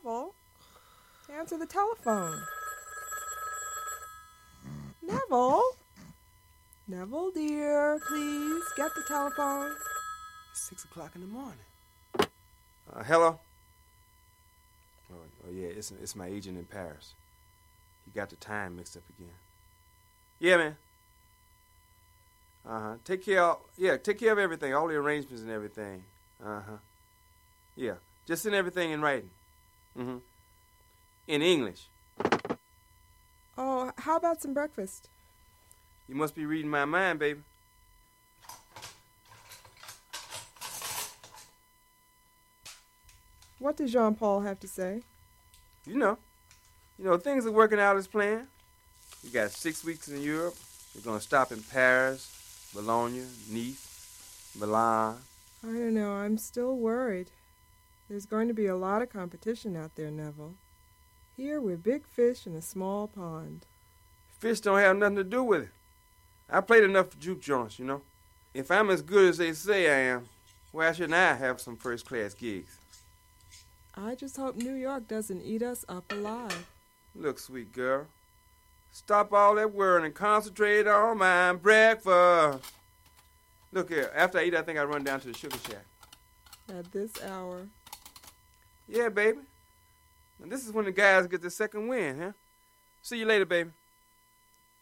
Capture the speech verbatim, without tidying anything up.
Neville, answer the telephone. Neville? Neville, dear, please get the telephone. It's six o'clock in the morning. Uh, hello? Oh, oh yeah, it's, it's my agent in Paris. He got the time mixed up again. Yeah, man. Uh-huh. Take care of, yeah, take care of everything, all the arrangements and everything. Uh-huh. Yeah, just send everything in writing. Mm-hmm. In English. Oh, how about some breakfast? You must be reading my mind, baby. What does Jean-Paul have to say? You know. You know, things are working out as planned. We got six weeks in Europe. We're going to stop in Paris, Bologna, Nice, Milan. I don't know. I'm still worried. There's going to be a lot of competition out there, Neville. Here we're big fish in a small pond. Fish don't have nothing to do with it. I played enough for juke joints, you know. If I'm as good as they say I am, why shouldn't I have some first-class gigs? I just hope New York doesn't eat us up alive. Look, sweet girl, stop all that worrying and concentrate on my breakfast. Look here, after I eat, I think I'll run down to the sugar shack. At this hour. Yeah, baby. And this is when the guys get the second win, huh? See you later, baby.